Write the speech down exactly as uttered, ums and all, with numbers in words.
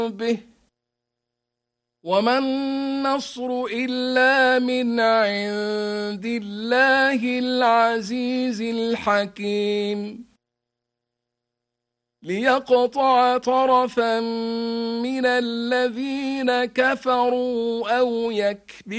به وما النصر إلا من عند الله العزيز الحكيم ليقطع طرفا من الذين كفروا أو يكبروا